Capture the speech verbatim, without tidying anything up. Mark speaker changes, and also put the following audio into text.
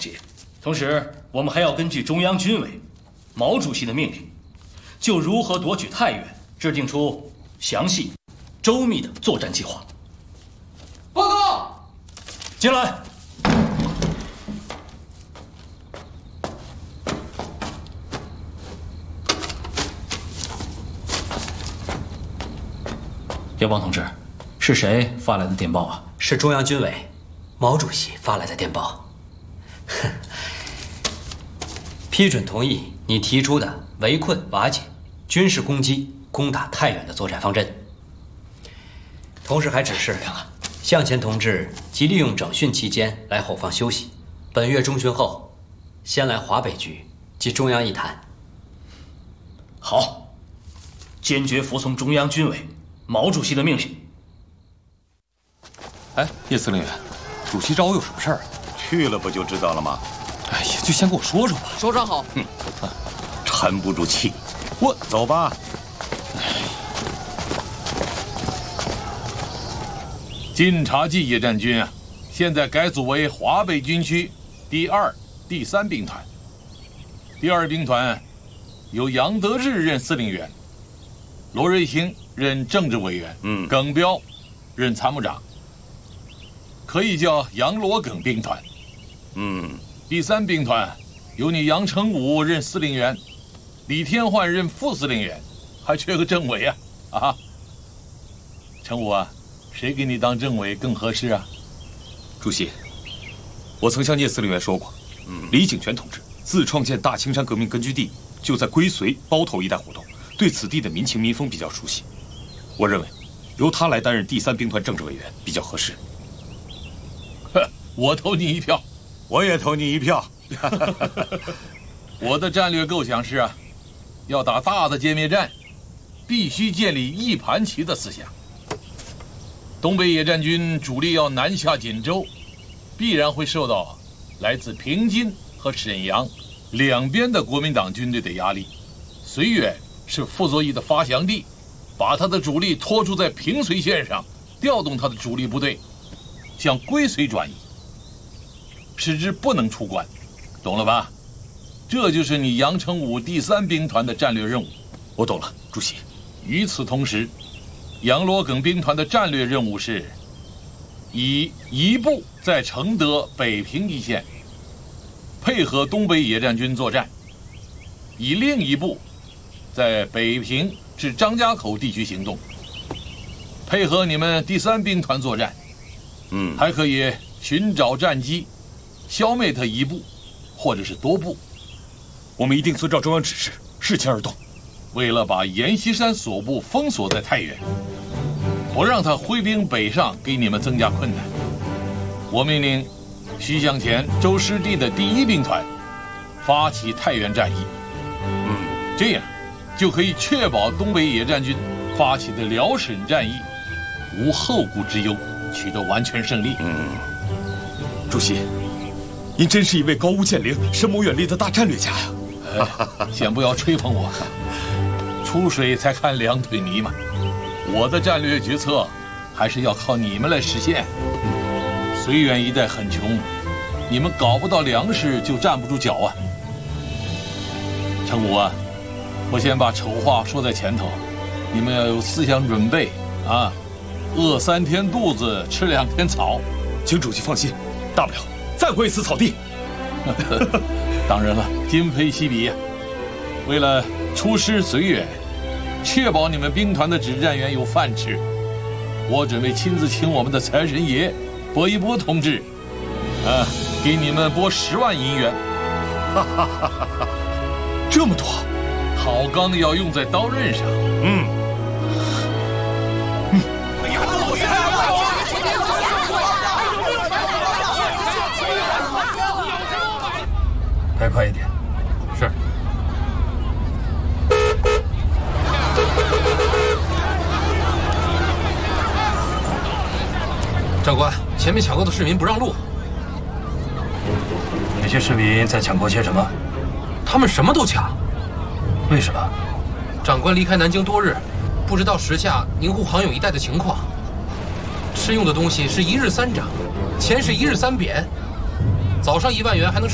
Speaker 1: 节。同时，我们还要根据中央军委毛主席的命令，就如何夺取太原制定出详细、周密的作战计划。
Speaker 2: 报告，
Speaker 1: 进来。叶邦同志，是谁发来的电报啊？
Speaker 3: 是中央军委毛主席发来的电报。批准同意你提出的围困瓦解、军事攻击、攻打太原的作战方针。同时还指示向前同志即利用整训期间来后方休息，本月中旬后先来华北局及中央一谈。
Speaker 1: 好，坚决服从中央军委毛主席的命令。
Speaker 4: 哎，叶司令员，主席找我有什么事儿？
Speaker 5: 去了不就知道了吗？
Speaker 4: 哎呀，就先跟我说说吧。
Speaker 2: 首长好。
Speaker 5: 嗯，沉不住气。
Speaker 4: 我
Speaker 5: 走吧。
Speaker 6: 晋察冀野战军啊，现在改组为华北军区第二、第三兵团。第二兵团由杨得志任司令员，罗瑞卿任政治委员，
Speaker 5: 嗯，
Speaker 6: 耿彪任参谋长，可以叫杨罗耿兵团。
Speaker 5: 嗯，
Speaker 6: 第三兵团由你杨成武任司令员，李天焕任副司令员，还缺个政委啊！啊，成武啊，谁给你当政委更合适啊？
Speaker 4: 主席，我曾向叶司令员说过，
Speaker 5: 嗯，
Speaker 4: 李景全同志自创建大青山革命根据地就在归绥、包头一带活动，对此地的民情民风比较熟悉。我认为，由他来担任第三兵团政治委员比较合适。
Speaker 6: 呵，我投你一票。
Speaker 5: 我也投你一票。
Speaker 6: 我的战略构想是啊，要打大的歼灭战，必须建立一盘棋的思想。东北野战军主力要南下锦州，必然会受到来自平津和沈阳两边的国民党军队的压力。绥远是傅作义的发祥地，把他的主力拖住在平绥线上，调动他的主力部队向归绥转移，使之不能出关，懂了吧？这就是你杨成武第三兵团的战略任务。
Speaker 4: 我懂了，主席。
Speaker 6: 与此同时，杨罗耿兵团的战略任务是以一部在承德、北平一线配合东北野战军作战，以另一部在北平至张家口地区行动，配合你们第三兵团作战。
Speaker 5: 嗯，
Speaker 6: 还可以寻找战机，消灭他一部或者是多部。
Speaker 4: 我们一定遵照中央指示，适前而动。
Speaker 6: 为了把阎锡山所部封锁在太原，不让他挥兵北上，给你们增加困难，我命令徐向前、周师弟的第一兵团发起太原战役。
Speaker 5: 嗯，
Speaker 6: 这样就可以确保东北野战军发起的辽沈战役无后顾之忧，取得完全胜利。
Speaker 5: 嗯，
Speaker 4: 主席，您真是一位高屋建瓴、深谋远虑的大战略家呀！
Speaker 6: 哎，先不要吹捧我，出水才看两腿泥嘛。我的战略决策还是要靠你们来实现。绥远一带很穷，你们搞不到粮食就站不住脚啊。成武啊，我先把丑话说在前头，你们要有思想准备啊。饿三天肚子，吃两天草。
Speaker 4: 请主席放心，大不了再回一次草地。
Speaker 6: 当然了，今非昔比。为了出师绥远，确保你们兵团的指战员有饭吃，我准备亲自请我们的财神爷薄一波同志，啊，给你们拨十万银元。
Speaker 4: 这么多，
Speaker 6: 好钢要用在刀刃上。
Speaker 5: 嗯。
Speaker 1: 开快一点。
Speaker 2: 是。长官，前面抢购的市民不让路。
Speaker 1: 这些市民在抢购些什么？
Speaker 2: 他们什么都抢。
Speaker 1: 为什么？
Speaker 2: 长官离开南京多日，不知道时下宁沪杭甬一带的情况。吃用的东西是一日三涨，钱是一日三贬。早上一万元还能